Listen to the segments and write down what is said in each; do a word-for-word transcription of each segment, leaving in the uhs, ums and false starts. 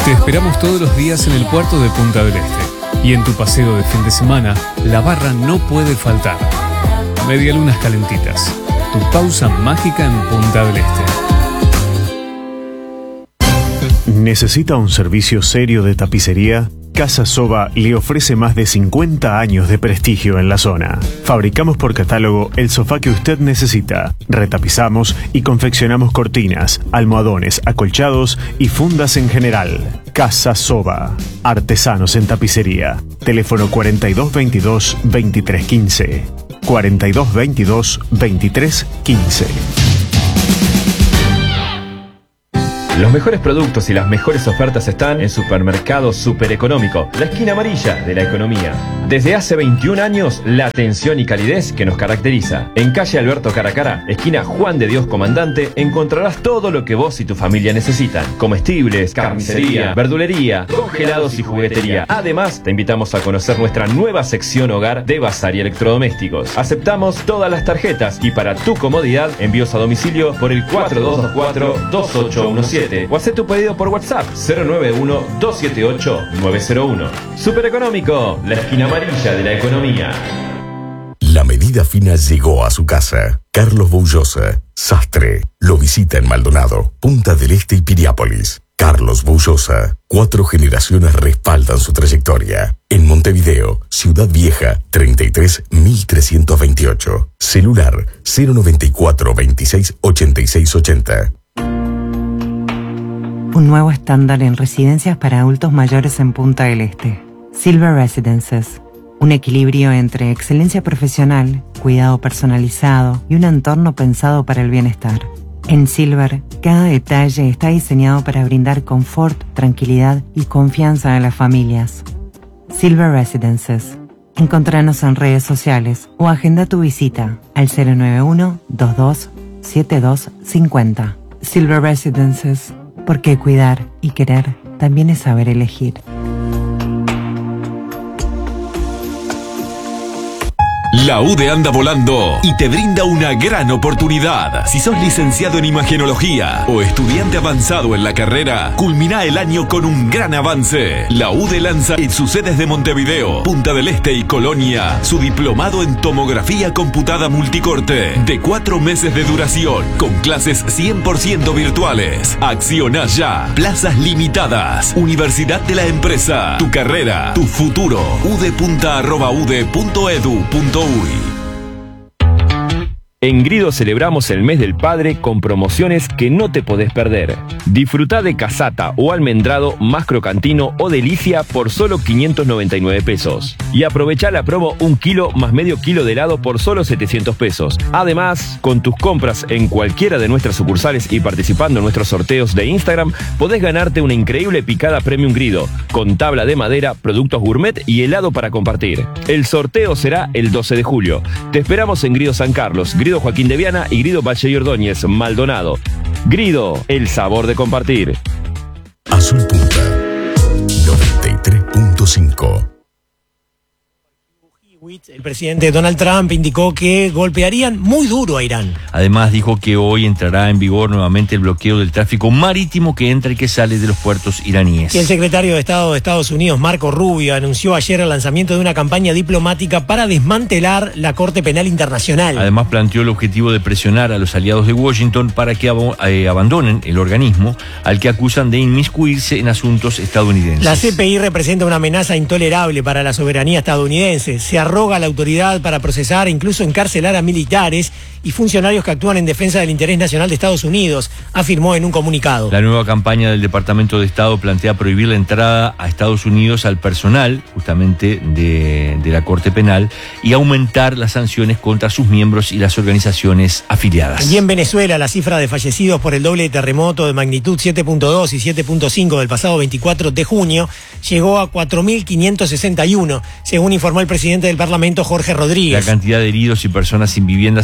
Te esperamos todos los días en el puerto de Punta del Este. Y en tu paseo de fin de semana, la barra no puede faltar. Medialunas calentitas. Tu pausa mágica en Punta del Este. ¿Necesita un servicio serio de tapicería? Casa Soba le ofrece más de cincuenta años de prestigio en la zona. Fabricamos por catálogo el sofá que usted necesita. Retapizamos y confeccionamos cortinas, almohadones, acolchados y fundas en general. Casa Soba. Artesanos en tapicería. Teléfono cuarenta y dos veintidós, veintitrés quince. cuarenta y dos veintidós, veintitrés quince. Los mejores productos y las mejores ofertas están en Supermercado Super Económico, la esquina amarilla de la economía. Desde hace veintiún años, la atención y calidez que nos caracteriza. En calle Alberto Caracara, esquina Juan de Dios Comandante, encontrarás todo lo que vos y tu familia necesitan. Comestibles, carnicería, verdulería, congelados y juguetería. Además, te invitamos a conocer nuestra nueva sección hogar de bazar y electrodomésticos. Aceptamos todas las tarjetas y para tu comodidad, envíos a domicilio por el cuatro dos dos cuatro, dos ocho uno siete. O haz tu pedido por WhatsApp cero nueve uno, dos siete ocho, nueve cero uno. Super Económico, la esquina amarilla de la economía. La medida fina llegó a su casa. Carlos Boullosa, sastre, lo visita en Maldonado, Punta del Este y Piriápolis. Carlos Boullosa, cuatro generaciones respaldan su trayectoria. En Montevideo, Ciudad Vieja, treinta y tres mil trescientos veintiocho. Celular cero noventa y cuatro, veintiséis, ochenta y seis ochenta. Un nuevo estándar en residencias para adultos mayores en Punta del Este. Silver Residences. Un equilibrio entre excelencia profesional, cuidado personalizado y un entorno pensado para el bienestar. En Silver, cada detalle está diseñado para brindar confort, tranquilidad y confianza a las familias. Silver Residences. Encontranos en redes sociales o agenda tu visita al cero nueve uno, dos dos, siete dos cinco cero. Silver Residences. Porque cuidar y querer también es saber elegir. La U D E anda volando y te brinda una gran oportunidad. Si sos licenciado en imagenología o estudiante avanzado en la carrera, culmina el año con un gran avance. La U D E lanza en sus sedes de Montevideo, Punta del Este y Colonia su diplomado en tomografía computada multicorte de cuatro meses de duración con clases cien por ciento virtuales. Acciona ya. Plazas limitadas. Universidad de la Empresa. Tu carrera, tu futuro. udepunta arroba ude punto edu punto uy. En Grido celebramos el mes del padre con promociones que no te podés perder. Disfrutá de casata o almendrado más crocantino o delicia por solo quinientos noventa y nueve pesos. Y aprovechá la promo un kilo más medio kilo de helado por solo setecientos pesos. Además, con tus compras en cualquiera de nuestras sucursales y participando en nuestros sorteos de Instagram, podés ganarte una increíble picada Premium Grido, con tabla de madera, productos gourmet y helado para compartir. El sorteo será el doce de julio. Te esperamos en Grido San Carlos, Grido Joaquín de Viana y Grido Valle y Ordóñez, Maldonado. Grido, el sabor de compartir. Azul Punta, noventa y tres punto cinco. El presidente Donald Trump indicó que golpearían muy duro a Irán. Además dijo que hoy entrará en vigor nuevamente el bloqueo del tráfico marítimo que entra y que sale de los puertos iraníes. Y el secretario de Estado de Estados Unidos, Marco Rubio, anunció ayer el lanzamiento de una campaña diplomática para desmantelar la Corte Penal Internacional. Además planteó el objetivo de presionar a los aliados de Washington para que ab- eh, abandonen el organismo al que acusan de inmiscuirse en asuntos estadounidenses. La C P I representa una amenaza intolerable para la soberanía estadounidense. Se arroga la autoridad para procesar e incluso encarcelar a militares y funcionarios que actúan en defensa del interés nacional de Estados Unidos, afirmó en un comunicado. La nueva campaña del Departamento de Estado plantea prohibir la entrada a Estados Unidos al personal, justamente de, de la Corte Penal, y aumentar las sanciones contra sus miembros y las organizaciones afiliadas. Y en Venezuela, la cifra de fallecidos por el doble terremoto de magnitud siete punto dos y siete punto cinco del pasado veinticuatro de junio llegó a cuatro mil quinientos sesenta y uno, según informó el presidente del Parlamento, Jorge Rodríguez. La cantidad de heridos y personas sin vivienda se mantiene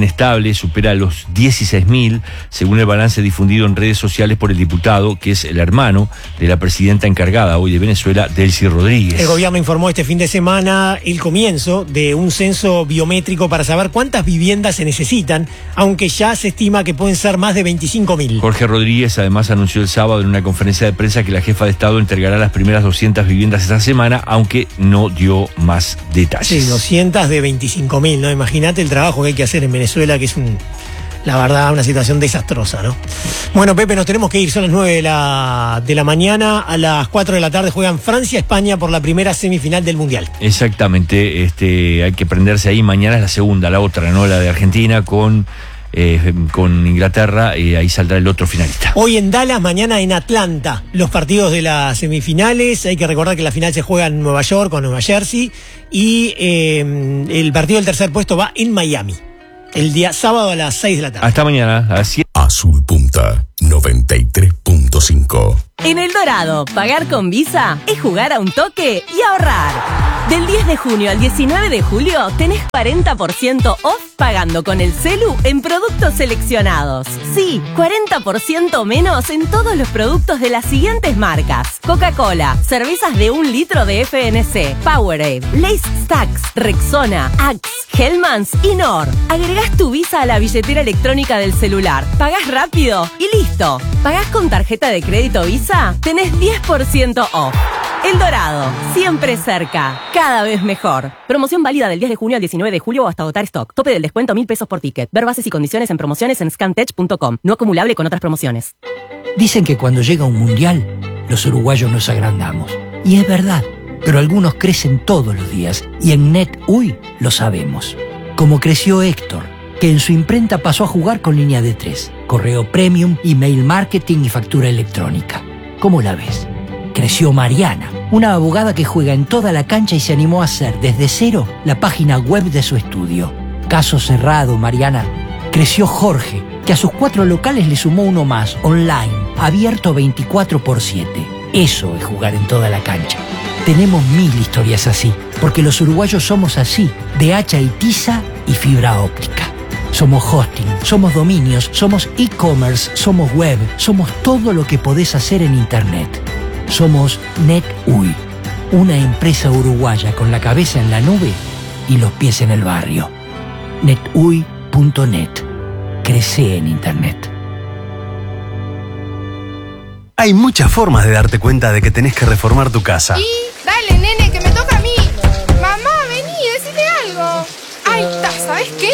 inestable, supera los dieciséis mil, según el balance difundido en redes sociales por el diputado, que es el hermano de la presidenta encargada hoy de Venezuela, Delcy Rodríguez. El gobierno informó este fin de semana el comienzo de un censo biométrico para saber cuántas viviendas se necesitan, aunque ya se estima que pueden ser más de veinticinco mil. Jorge Rodríguez además anunció el sábado en una conferencia de prensa que la jefa de Estado entregará las primeras doscientas viviendas esta semana, aunque no dio más detalles. Sí, doscientas de veinticinco mil, ¿no? Imagínate el trabajo que hay que hacer en Venezuela, que es un, la verdad, una situación desastrosa, ¿no? Bueno, Pepe, nos tenemos que ir, son las nueve de la, de la mañana, a las cuatro de la tarde juegan Francia-España por la primera semifinal del Mundial. Exactamente, este, hay que prenderse ahí, mañana es la segunda, la otra, ¿no? La de Argentina con... Eh, con Inglaterra, y eh, ahí saldrá el otro finalista. Hoy en Dallas, mañana en Atlanta, los partidos de las semifinales. Hay que recordar que la final se juega en Nueva York con Nueva Jersey y eh, el partido del tercer puesto va en Miami, el día sábado a las seis de la tarde. Hasta mañana, a las siete. Azul Punta noventa y tres punto cinco. En El Dorado, pagar con Visa es jugar a un toque y ahorrar. Del diez de junio al diecinueve de julio tenés cuarenta por ciento off pagando con el celu en productos seleccionados. Sí, cuarenta por ciento menos en todos los productos de las siguientes marcas: Coca-Cola, cervezas de un litro de F N C, Powerade, Lace Stacks, Rexona, Axe, Hellmann's y Nor. Agregás tu Visa a la billetera electrónica del celular, pagás rápido y listo. ¿Pagás con tarjeta de crédito Visa? Tenés diez por ciento off. El Dorado, siempre cerca, cada vez mejor. Promoción válida del diez de junio al diecinueve de julio o hasta agotar stock. Tope del descuento mil pesos por ticket. Ver bases y condiciones en promociones en scantech punto com. No acumulable con otras promociones. Dicen que cuando llega un mundial, los uruguayos nos agrandamos. Y es verdad, pero algunos crecen todos los días. Y en NetUI lo sabemos. Como creció Héctor, que en su imprenta pasó a jugar con línea de tres. Correo premium, email marketing y factura electrónica. ¿Cómo la ves? Creció Mariana, una abogada que juega en toda la cancha y se animó a hacer desde cero la página web de su estudio. Caso cerrado, Mariana. Creció Jorge, que a sus cuatro locales le sumó uno más, online, abierto veinticuatro por siete. Eso es jugar en toda la cancha. Tenemos mil historias así, porque los uruguayos somos así, de hacha y tiza y fibra óptica. Somos hosting, somos dominios, somos e-commerce, somos web, somos todo lo que podés hacer en Internet. Somos NetUI, una empresa uruguaya con la cabeza en la nube y los pies en el barrio. netui punto net. Crece en Internet. Hay muchas formas de darte cuenta de que tenés que reformar tu casa. Y dale, nene, que me toca a mí. Mamá, vení, decime algo. Ahí está, ¿sabes qué?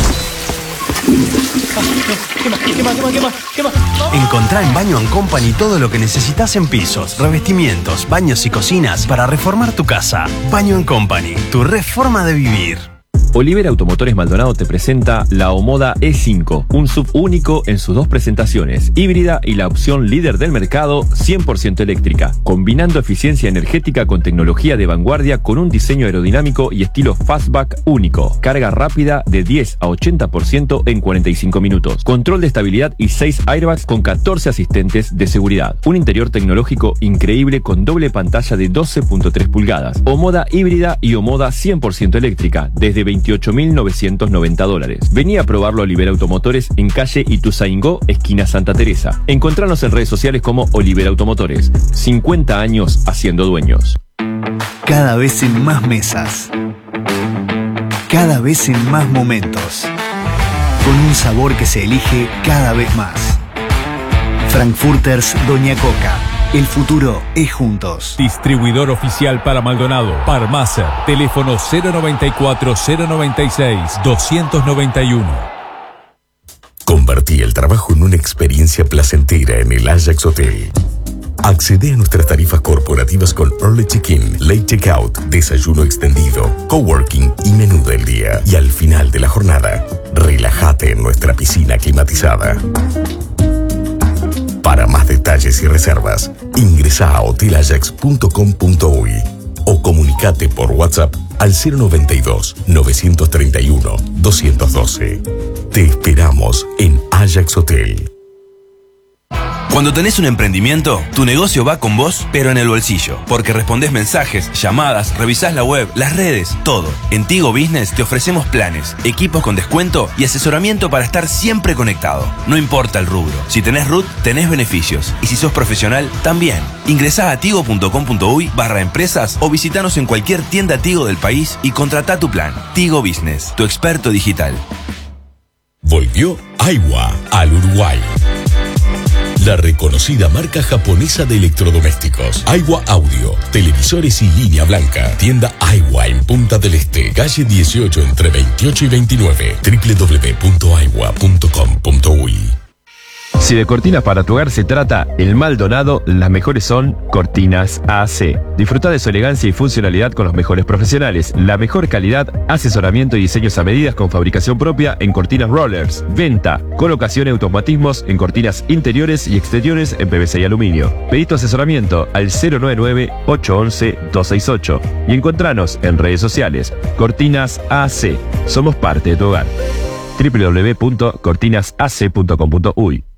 ¿Qué más? ¿Qué más? ¿Qué más? ¿Qué más? ¿Qué más? Encontrá en Baño and Company todo lo que necesitas en pisos, revestimientos, baños y cocinas para reformar tu casa. Baño and Company, tu reforma de vivir. Olivera Automotores Maldonado te presenta la Omoda E cinco, un S U V único en sus dos presentaciones, híbrida y la opción líder del mercado, cien por ciento eléctrica, combinando eficiencia energética con tecnología de vanguardia con un diseño aerodinámico y estilo fastback único, carga rápida de diez a ochenta por ciento en cuarenta y cinco minutos, control de estabilidad y seis airbags con catorce asistentes de seguridad, un interior tecnológico increíble con doble pantalla de doce punto tres pulgadas, Omoda híbrida y Omoda cien por ciento eléctrica, desde veintiocho mil novecientos noventa dólares. Vení a probarlo a Olivera Automotores en calle Ituzaingó, esquina Santa Teresa. Encontranos en redes sociales como Olivera Automotores. cincuenta años haciendo dueños. Cada vez en más mesas. Cada vez en más momentos. Con un sabor que se elige cada vez más. Frankfurters Doña Coca. El futuro es juntos. Distribuidor oficial para Maldonado. Parmacer. Teléfono cero noventa y cuatro, cero noventa y seis, doscientos noventa y uno. Convertí el trabajo en una experiencia placentera en el Ajax Hotel. Accede a nuestras tarifas corporativas con Early Check-in, Late Checkout, desayuno extendido, coworking y menú del día. Y al final de la jornada, relájate en nuestra piscina climatizada. Para más detalles y reservas, ingresa a hotel ajax punto com punto uy o comunicate por WhatsApp al cero noventa y dos, novecientos treinta y uno, doscientos doce. Te esperamos en Ajax Hotel. Cuando tenés un emprendimiento, tu negocio va con vos, pero en el bolsillo. Porque respondés mensajes, llamadas, revisás la web, las redes, todo. En Tigo Business te ofrecemos planes, equipos con descuento y asesoramiento para estar siempre conectado. No importa el rubro. Si tenés R U T, tenés beneficios. Y si sos profesional, también. Ingresá a tigo.com.uy barra empresas o visitanos en cualquier tienda Tigo del país y contratá tu plan. Tigo Business, tu experto digital. Volvió Aiwa al Uruguay. La reconocida marca japonesa de electrodomésticos. Aiwa Audio, televisores y línea blanca. Tienda Aiwa en Punta del Este, calle dieciocho entre veintiocho y veintinueve. doble u doble u doble u punto aiwa punto com punto uy. Si de cortinas para tu hogar se trata, en Maldonado las mejores son Cortinas A C. Disfruta de su elegancia y funcionalidad con los mejores profesionales, la mejor calidad, asesoramiento y diseños a medidas con fabricación propia en cortinas rollers. Venta, colocación y automatismos en cortinas interiores y exteriores en P V C y aluminio. Pedí tu asesoramiento al cero nueve nueve, ocho once, dos seis ocho y encontranos en redes sociales. Cortinas A C. Somos parte de tu hogar. doble u doble u doble u punto cortinas a c punto com punto uy.